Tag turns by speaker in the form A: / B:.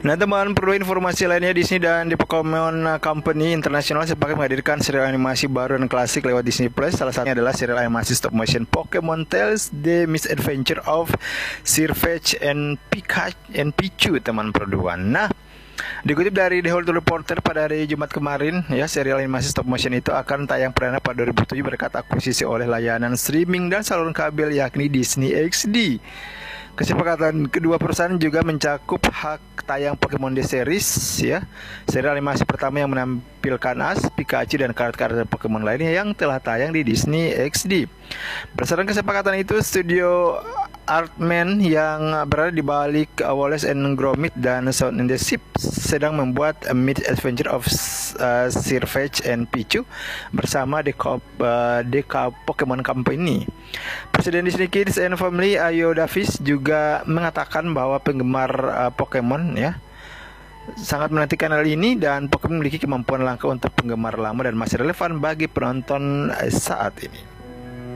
A: Nah teman, perlu informasi lainnya, Disney dan The Pokemon Company International sepakat menghadirkan serial animasi baru dan klasik lewat Disney Plus. Salah satunya adalah serial animasi stop motion Pokemon Tales The Misadventure of Sirfetch'd and Pichu, teman perduan. Nah, dikutip dari The Hollywood Reporter pada hari Jumat kemarin, ya, serial animasi stop motion itu akan tayang perdana pada 2007 berkat akuisisi oleh layanan streaming dan saluran kabel yakni Disney XD. Kesepakatan kedua perusahaan juga mencakup hak tayang Pokemon The Series, ya, serial animasi pertama yang menampilkan Ash, Pikachu dan karakter Pokemon lainnya yang telah tayang di Disney XD. Berdasarkan kesepakatan itu, studio Artman yang berada di balik Wallace and Gromit dan Sound in the Ship sedang membuat A Misadventure of Sirfetch'd and Pichu bersama The Pokemon Company. Presiden Disney Kids and Family Ayo Davis juga mengatakan bahwa penggemar Pokemon, ya, sangat menantikan hal ini dan Pokemon memiliki kemampuan langka untuk penggemar lama dan masih relevan bagi penonton saat ini.